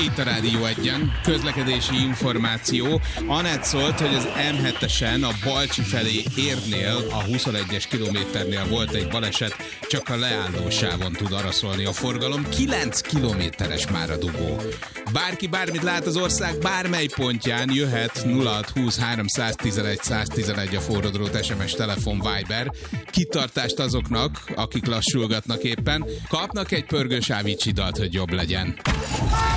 Itt a Rádió Egyen, közlekedési információ. Anett szólt, hogy az M7-esen a Balcsi felé érnél, a 21-es kilométernél volt egy baleset, csak a leálló sávon tud araszolni a forgalom. 9 kilométeres már a dugó. Bárki bármit lát az ország bármely pontján, jöhet 0620 311 111 a forradrót, SMS, telefon, Viber. Kitartást azoknak, akik lassulgatnak éppen, kapnak egy pörgős Avicii dalt, hogy jobb legyen.